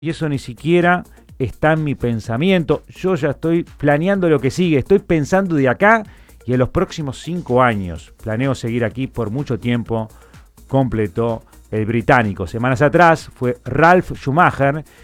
y eso ni siquiera está en mi pensamiento. Yo ya estoy planeando lo que sigue, estoy pensando de acá y en los próximos 5 años. Planeo seguir aquí por mucho tiempo, completó el británico. Semanas atrás fue Ralf Schumacher